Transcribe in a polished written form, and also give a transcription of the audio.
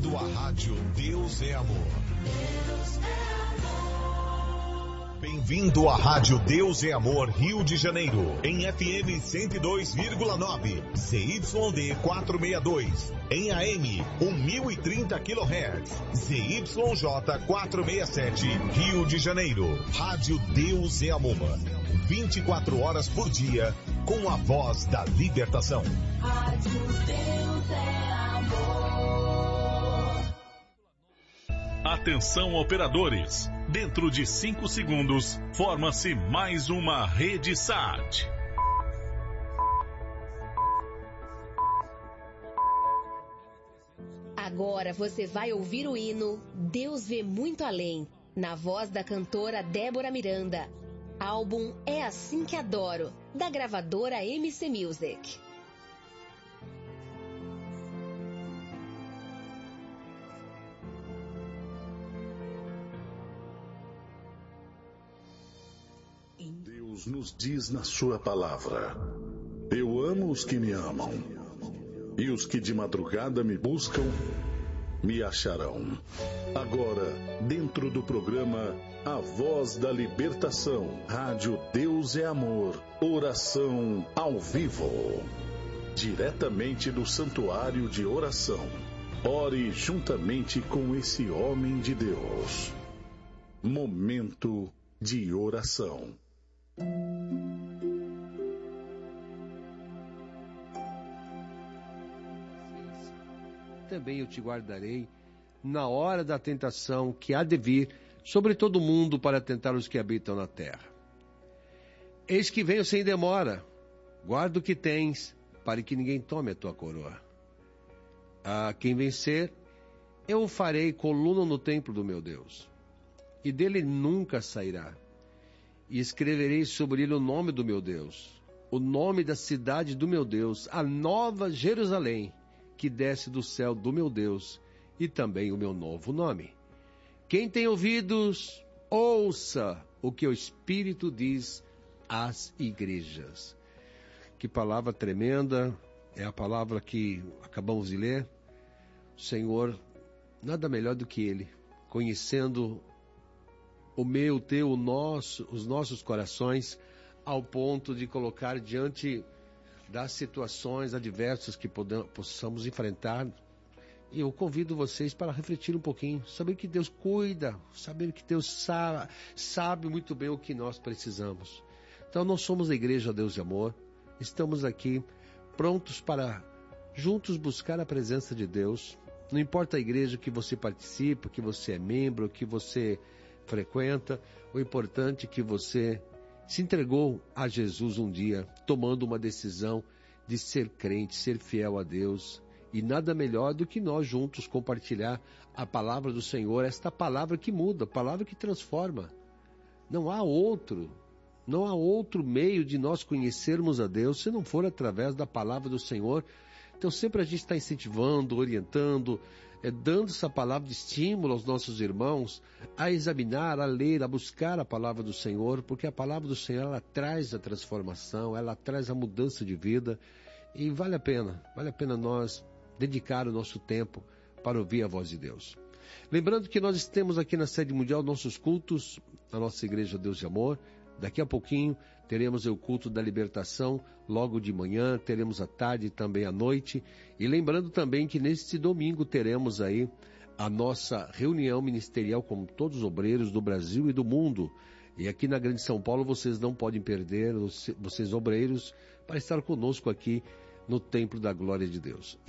Bem-vindo à Rádio Deus é Amor. Bem-vindo à Rádio Deus é Amor, Rio de Janeiro, em FM 102,9, ZYD 462, em AM 1030 kHz, ZYJ 467, Rio de Janeiro. Rádio Deus é Amor, 24 horas por dia, com a voz da libertação. Rádio Deus é Amor. Atenção, operadores. Dentro de 5 segundos, forma-se mais uma rede SAT. Agora você vai ouvir o hino Deus Vê Muito Além, na voz da cantora Débora Miranda. Álbum É Assim Que Adoro, da gravadora MC Music. Deus nos diz na sua palavra: eu amo os que me amam, e os que de madrugada me buscam, me acharão. Agora, dentro do programa A Voz da Libertação, Rádio Deus é Amor, oração ao vivo. Diretamente do Santuário de Oração. Ore juntamente com esse homem de Deus. Momento de oração. Também eu te guardarei na hora da tentação que há de vir sobre todo mundo para tentar os que habitam na terra. Eis que venho sem demora, guarda o que tens, para que ninguém tome a tua coroa. A quem vencer, eu o farei coluna no templo do meu Deus, e dele nunca sairá. E escreverei sobre ele o nome do meu Deus, o nome da cidade do meu Deus, a nova Jerusalém, que desce do céu do meu Deus, e também o meu novo nome. Quem tem ouvidos, ouça o que o Espírito diz às igrejas. Que palavra tremenda, é a palavra que acabamos de ler. O Senhor, nada melhor do que Ele, conhecendo o meu, o teu, os nossos corações, ao ponto de colocar diante das situações adversas que possamos enfrentar. E eu convido vocês para refletir um pouquinho, saber que Deus cuida, saber que Deus sabe muito bem o que nós precisamos. Então nós somos a Igreja Deus de Amor, estamos aqui prontos para juntos buscar a presença de Deus. Não importa a igreja que você participa, que você é membro, que você frequenta, o importante é que você se entregou a Jesus um dia, tomando uma decisão de ser crente, ser fiel a Deus. E nada melhor do que nós juntos compartilhar a palavra do Senhor, esta palavra que muda, palavra que transforma. Não há outro meio de nós conhecermos a Deus se não for através da palavra do Senhor. Então sempre a gente está incentivando, orientando, dando essa palavra de estímulo aos nossos irmãos a examinar, a ler, a buscar a palavra do Senhor, porque a palavra do Senhor, ela traz a transformação, ela traz a mudança de vida, e vale a pena nós dedicar o nosso tempo para ouvir a voz de Deus. Lembrando que nós temos aqui na sede mundial nossos cultos, a nossa Igreja Deus de Amor. Daqui a pouquinho teremos o culto da libertação, logo de manhã, teremos à tarde e também à noite. E lembrando também que neste domingo teremos aí a nossa reunião ministerial com todos os obreiros do Brasil e do mundo. E aqui na Grande São Paulo vocês não podem perder, vocês obreiros, para estar conosco aqui no Templo da Glória de Deus.